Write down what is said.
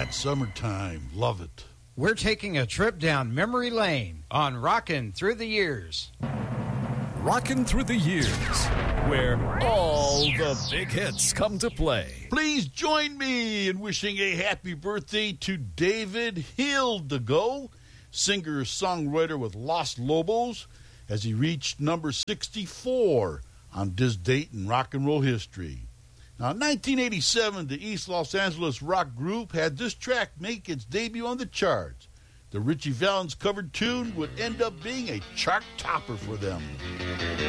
that summertime. Love it. We're taking a trip down memory lane on Rockin' Through the Years. Rockin' Through the Years, where all the big hits come to play. Please join me in wishing a happy birthday to David Hildigo, singer-songwriter with Los Lobos, as he reached number 64 on this date in rock and roll history. Now, in 1987, the East Los Angeles rock group had this track make its debut on the charts. The Ritchie Valens covered tune would end up being a chart topper for them.